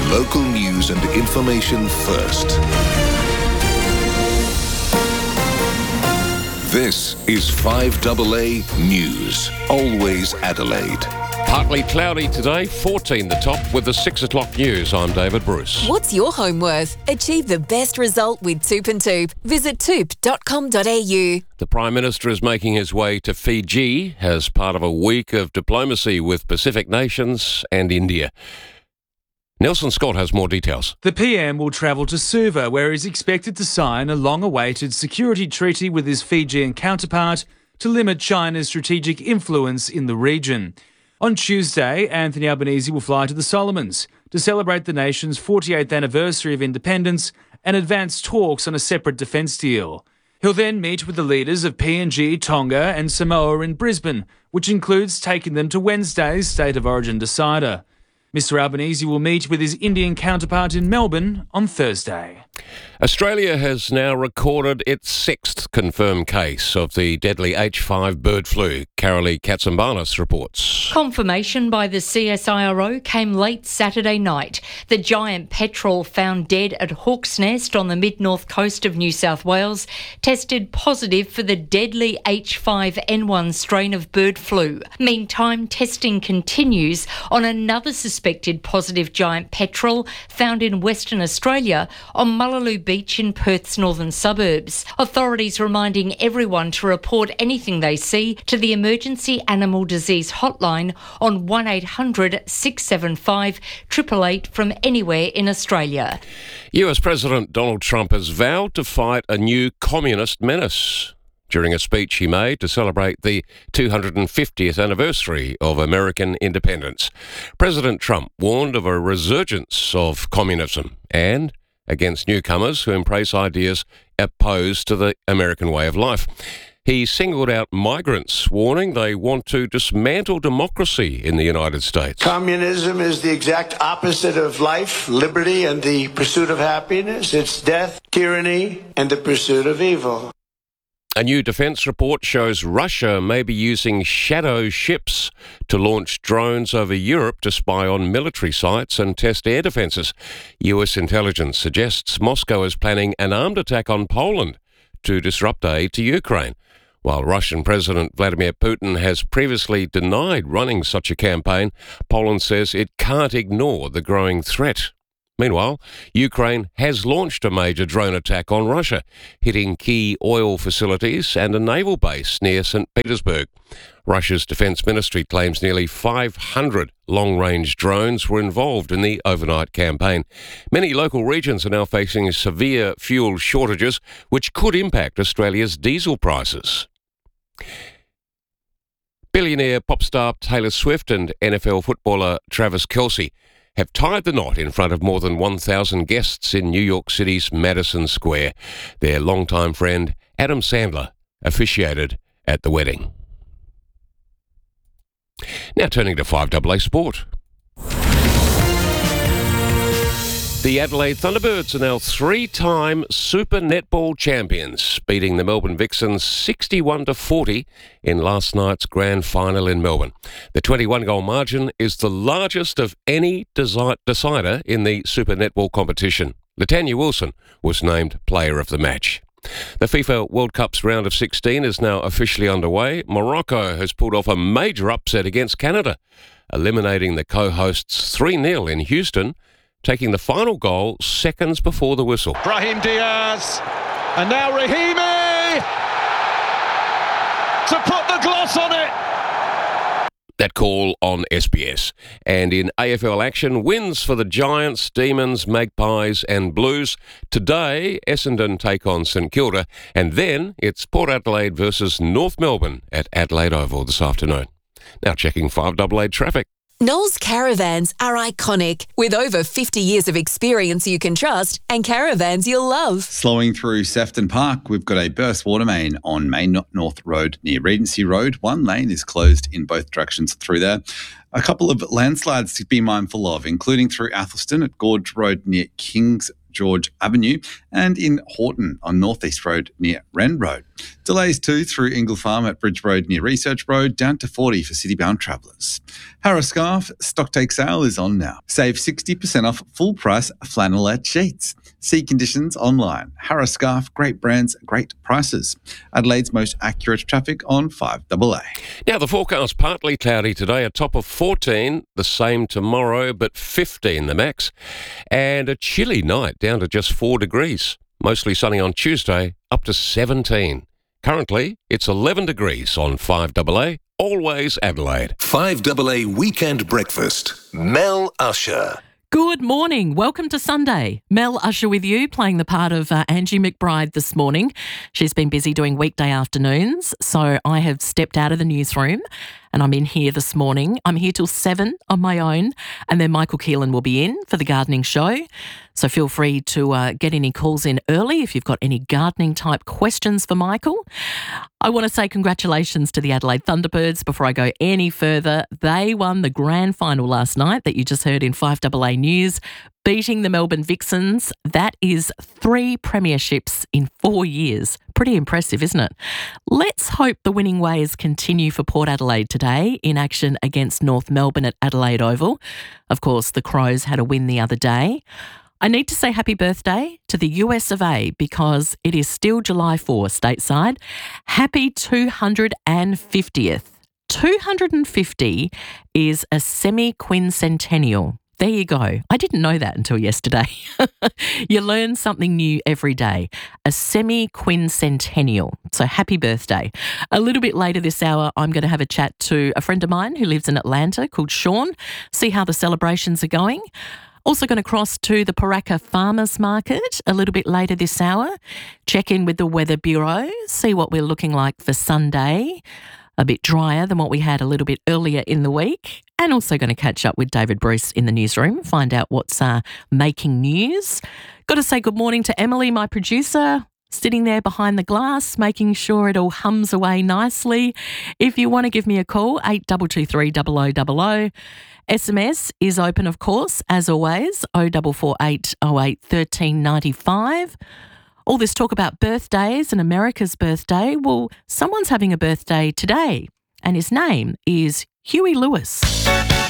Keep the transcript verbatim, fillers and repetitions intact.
Local news and information first. This is five A A News. Always Adelaide. Partly cloudy today, fourteen the top with the six o'clock news. I'm David Bruce. What's your home worth? Achieve the best result with Toop and Toop. Visit toop dot com dot a u. The Prime Minister is making his way to Fiji as part of a week of diplomacy with Pacific nations and India. Nelson Scott has more details. The P M will travel to Suva, where he's expected to sign a long-awaited security treaty with his Fijian counterpart to limit China's strategic influence in the region. On Tuesday, Anthony Albanese will fly to the Solomons to celebrate the nation's forty-eighth anniversary of independence and advance talks on a separate defence deal. He'll then meet with the leaders of P N G, Tonga and Samoa in Brisbane, which includes taking them to Wednesday's State of Origin decider. Mister Albanese will meet with his Indian counterpart in Melbourne on Thursday. Australia has now recorded its sixth confirmed case of the deadly H five bird flu. Carolee Katsambanis reports. Confirmation by the C S I R O came late Saturday night. The giant petrel found dead at Hawk's Nest on the mid-north coast of New South Wales tested positive for the deadly H five N one strain of bird flu. Meantime, testing continues on another suspected positive giant petrel found in Western Australia on Mullaloo Beach in Perth's northern suburbs. Authorities reminding everyone to report anything they see to the Emergency Animal Disease Hotline on one eight hundred six seven five eight eight eight from anywhere in Australia. U S President Donald Trump has vowed to fight a new communist menace during a speech he made to celebrate the two hundred fiftieth anniversary of American independence. President Trump warned of a resurgence of communism and against newcomers who embrace ideas opposed to the American way of life. He singled out migrants, warning they want to dismantle democracy in the United States. Communism is the exact opposite of life, liberty, and the pursuit of happiness. It's death, tyranny, and the pursuit of evil. A new defence report shows Russia may be using shadow ships to launch drones over Europe to spy on military sites and test air defences. U S intelligence suggests Moscow is planning an armed attack on Poland to disrupt aid to Ukraine. While Russian President Vladimir Putin has previously denied running such a campaign, Poland says it can't ignore the growing threat. Meanwhile, Ukraine has launched a major drone attack on Russia, hitting key oil facilities and a naval base near Saint Petersburg. Russia's defence ministry claims nearly five hundred long-range drones were involved in the overnight campaign. Many local regions are now facing severe fuel shortages, which could impact Australia's diesel prices. Billionaire pop star Taylor Swift and N F L footballer Travis Kelce have tied the knot in front of more than one thousand guests in New York City's Madison Square. Their longtime friend Adam Sandler officiated at the wedding. Now turning to five A A Sport. The Adelaide Thunderbirds are now three-time Super Netball champions, beating the Melbourne Vixens sixty-one to forty in last night's grand final in Melbourne. The twenty-one goal margin is the largest of any desi- decider in the Super Netball competition. Latanya Wilson was named Player of the Match. The FIFA World Cup's round of sixteen is now officially underway. Morocco has pulled off a major upset against Canada, eliminating the co-hosts three nil in Houston, taking the final goal seconds before the whistle. Brahim Diaz, and now Rahimi to put the gloss on it. That call on S B S. And in A F L action, wins for the Giants, Demons, Magpies and Blues. Today, Essendon take on St Kilda, and then it's Port Adelaide versus North Melbourne at Adelaide Oval this afternoon. Now checking five A A traffic. Knowles Caravans are iconic, with over fifty years of experience you can trust and caravans you'll love. Slowing through Sefton Park, we've got a burst water main on Main North Road near Regency Road. One lane is closed in both directions through there. A couple of landslides to be mindful of, including through Athelston at Gorge Road near Kings George Avenue and in Horton on North East Road near Wren Road. Delays too through Ingle Farm at Bridge Road near Research Road, down to forty for city-bound travellers. Harris Scarf stock take sale is on now. Save sixty percent off full price flannelette sheets. See conditions online. Harris Scarf, great brands, great prices. Adelaide's most accurate traffic on five A A. Now, the forecast partly cloudy today, a top of fourteen, the same tomorrow, but fifteen the max, and a chilly night down to just four degrees. Mostly sunny on Tuesday, up to seventeen. Currently, it's eleven degrees on five A A, always Adelaide. five A A Weekend Breakfast. Mel Usher. Good morning. Welcome to Sunday. Mel Usher with you, playing the part of uh, Angie McBride this morning. She's been busy doing weekday afternoons, so I have stepped out of the newsroom and I'm in here this morning. I'm here till seven on my own, and then Michael Keelan will be in for the gardening show. So feel free to uh, get any calls in early if you've got any gardening type questions for Michael. I want to say congratulations to the Adelaide Thunderbirds before I go any further. They won the grand final last night that you just heard in five A A News, beating the Melbourne Vixens. That is three premierships in four years. Pretty impressive, isn't it? Let's hope the winning ways continue for Port Adelaide today in action against North Melbourne at Adelaide Oval. Of course, the Crows had a win the other day. I need to say happy birthday to the U S of A because it is still July fourth stateside. Happy two hundred fiftieth. two hundred fifty is a semi-quincentennial. There you go. I didn't know that until yesterday. You learn something new every day. A semi-quincentennial. So happy birthday. A little bit later this hour, I'm going to have a chat to a friend of mine who lives in Atlanta called Sean, see how the celebrations are going. Also going to cross to the Paraka Farmers Market a little bit later this hour. Check in with the Weather Bureau, see what we're looking like for Sunday. A bit drier than what we had a little bit earlier in the week. And also going to catch up with David Bruce in the newsroom, find out what's uh, making news. Got to say good morning to Emily, my producer, sitting there behind the glass, making sure it all hums away nicely. If you want to give me a call, eight two two three, zero zero zero zero. S M S is open, of course, as always, oh four four eight oh eight one three nine five. All this talk about birthdays and America's birthday. Well, someone's having a birthday today, and his name is Huey Lewis.